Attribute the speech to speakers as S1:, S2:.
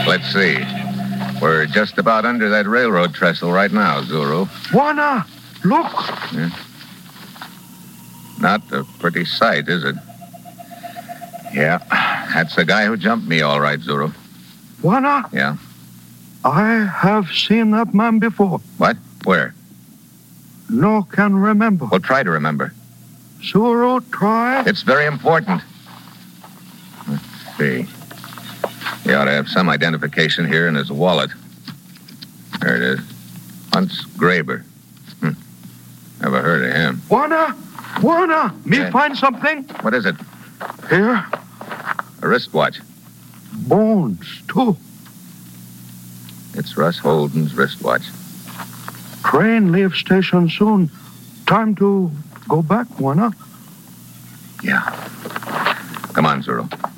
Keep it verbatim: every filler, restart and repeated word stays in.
S1: Let's see. We're just about under that railroad trestle right now, Zuru.
S2: Juana, look.
S1: Yeah. Not a pretty sight, is it? Yeah, that's the guy who jumped me, all right, Zuru.
S2: Juana?
S1: Yeah?
S2: I have seen that man before.
S1: What? Where?
S2: No can remember.
S1: Well, try to remember.
S2: Zuru, try.
S1: It's very important. Let's see. He ought to have some identification here in his wallet. There it is. Hunts Graber. Hmm. Never heard of him.
S2: Juana, Juana, me
S1: Yeah.
S2: find something.
S1: What is it?
S2: Here,
S1: A wristwatch.
S2: bones, too.
S1: It's Russ Holden's wristwatch.
S2: Train leaves station soon. Time to go back, Juana.
S1: Yeah. Come on, Zuru.